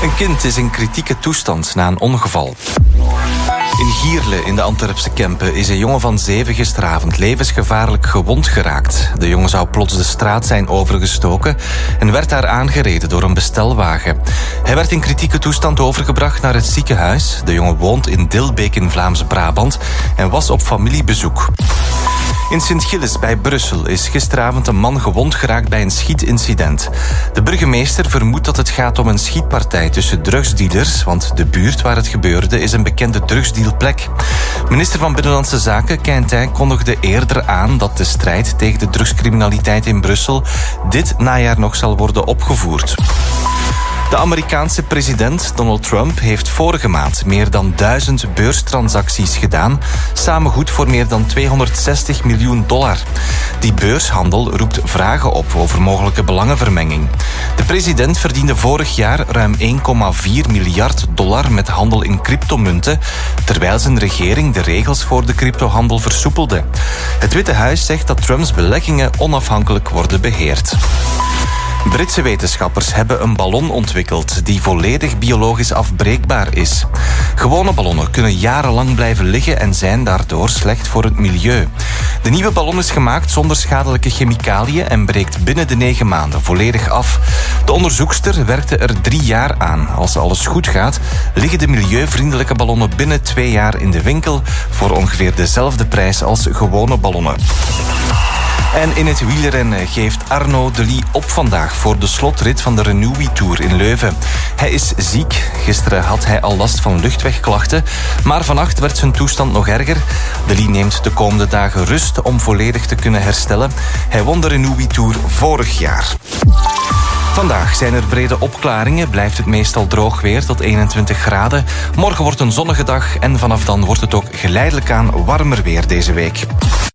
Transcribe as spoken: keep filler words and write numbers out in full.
Een kind is in kritieke toestand na een ongeval. In Gierle in de Antwerpse Kempen is een jongen van zeven gisteravond levensgevaarlijk gewond geraakt. De jongen zou plots de straat zijn overgestoken en werd daar aangereden door een bestelwagen. Hij werd in kritieke toestand overgebracht naar het ziekenhuis. De jongen woont in Dilbeek in Vlaams-Brabant en was op familiebezoek. In Sint-Gilles bij Brussel is gisteravond een man gewond geraakt bij een schietincident. De burgemeester vermoedt dat het gaat om een schietpartij tussen drugsdealers, want de buurt waar het gebeurde is een bekende drugsdealplek. Minister van Binnenlandse Zaken, Quintin, kondigde eerder aan dat de strijd tegen de drugscriminaliteit in Brussel dit najaar nog zal worden opgevoerd. De Amerikaanse president Donald Trump heeft vorige maand meer dan duizend beurstransacties gedaan, samen goed voor meer dan tweehonderdzestig miljoen dollar. Die beurshandel roept vragen op over mogelijke belangenvermenging. De president verdiende vorig jaar ruim één komma vier miljard dollar met handel in cryptomunten, terwijl zijn regering de regels voor de cryptohandel versoepelde. Het Witte Huis zegt dat Trumps beleggingen onafhankelijk worden beheerd. Britse wetenschappers hebben een ballon ontwikkeld die volledig biologisch afbreekbaar is. Gewone ballonnen kunnen jarenlang blijven liggen en zijn daardoor slecht voor het milieu. De nieuwe ballon is gemaakt zonder schadelijke chemicaliën en breekt binnen de negen maanden volledig af. De onderzoekster werkte er drie jaar aan. Als alles goed gaat, liggen de milieuvriendelijke ballonnen binnen twee jaar in de winkel voor ongeveer dezelfde prijs als gewone ballonnen. En in het wielrennen geeft Arnaud Delis op vandaag voor de slotrit van de Renewy Tour in Leuven. Hij is ziek. Gisteren had hij al last van luchtwegklachten, maar vannacht werd zijn toestand nog erger. Delis neemt de komende dagen rust om volledig te kunnen herstellen. Hij won de Renewy Tour vorig jaar. Vandaag zijn er brede opklaringen, blijft het meestal droog weer tot eenentwintig graden. Morgen wordt een zonnige dag en vanaf dan wordt het ook geleidelijk aan warmer weer deze week.